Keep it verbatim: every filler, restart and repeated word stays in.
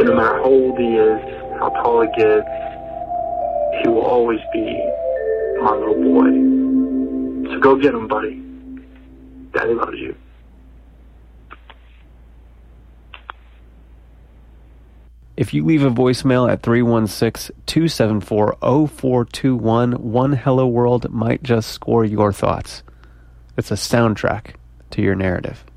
And no matter how old he is, how tall he gets, he will always be my little boy. So go get him, buddy. Daddy loves you. If you leave a voicemail at three one six, two seven four, zero four two one, One Hello World might just score your thoughts. It's a soundtrack to your narrative.